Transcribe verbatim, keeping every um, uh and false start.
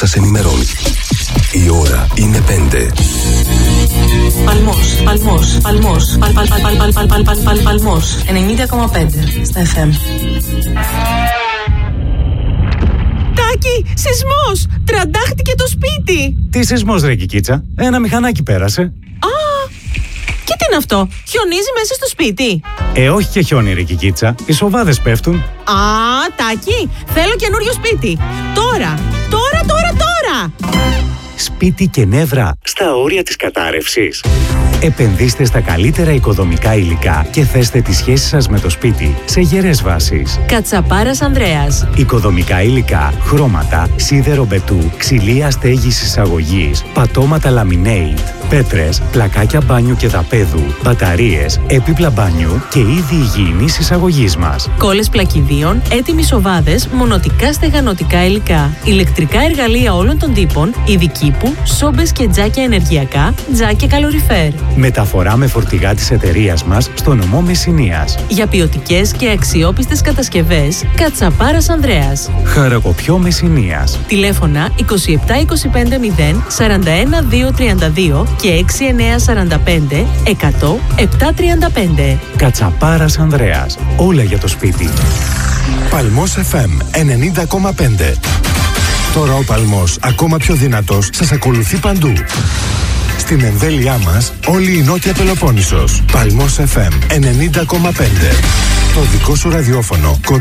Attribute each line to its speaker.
Speaker 1: σας ενημερώνει. Η ώρα είναι πέντε.
Speaker 2: Παλμός, Παλμός, Παλμός, Παλ, Παλ, Παλ, Παλ, Παλ, Παλ, Παλ, Παλ, Παλ, Παλμός, ενενήντα κόμμα πέντε στα εφ εμ.
Speaker 3: Τάκη, σεισμός! Τραντάχτηκε το σπίτι!
Speaker 4: Τι σεισμός ρε Κικίτσα, ένα μηχανάκι πέρασε.
Speaker 3: Α, και τι είναι αυτό, χιονίζει μέσα στο σπίτι?
Speaker 4: Ε, όχι και χιόνι ρε Κικίτσα, οι σοβάδες πέφτουν.
Speaker 3: Α, Τάκη, θέλω καινούριο σπίτι. Τώρα, τώρα, τώρα, τώρα!
Speaker 4: Σπίτι και νεύρα στα όρια της κατάρρευσης. Επενδύστε στα καλύτερα οικοδομικά υλικά και θέστε τη σχέση σας με το σπίτι σε γερές βάσεις.
Speaker 5: Κατσαπάρας Ανδρέας.
Speaker 4: Οικοδομικά υλικά, χρώματα, σίδερο μπετού, ξυλία στέγης εισαγωγής, πατώματα λαμινέιτ, πέτρες, πλακάκια μπάνιου και δαπέδου, μπαταρίες, έπιπλα μπάνιου και είδη υγιεινής εισαγωγής μας.
Speaker 5: Κόλλες πλακιδίων, έτοιμοι σοβάδες, μονοτικά στεγανοτικά υλικά, ηλεκτρικά εργαλεία όλων των τύπων, ειδική που, σόμπες και τζάκια ενεργειακά, τζάκια καλοριφέρ.
Speaker 4: Μεταφορά με φορτηγά της εταιρείας μας στο νομό Μεσσηνίας.
Speaker 5: Για ποιοτικές και αξιόπιστες κατασκευές, Κατσαπάρας Ανδρέας.
Speaker 4: Χαρακοπιό Μεσσηνίας.
Speaker 5: Τηλέφωνα είκοσι επτά είκοσι πέντε μηδέν σαράντα ένα δύο τριάντα δύο και έξι εννιά σαράντα πέντε εκατό επτά τριάντα πέντε.
Speaker 4: Κατσαπάρας Ανδρέας. Όλα για το σπίτι.
Speaker 6: Παλμός εφ εμ ενενήντα κόμμα πέντε. Τώρα ο Παλμός, ακόμα πιο δυνατός, σας ακολουθεί παντού. Στην εμβέλειά μας, όλη η Νότια Πελοπόννησος. Παλμός εφ εμ ενενήντα κόμμα πέντε. Το δικό σου ραδιόφωνο.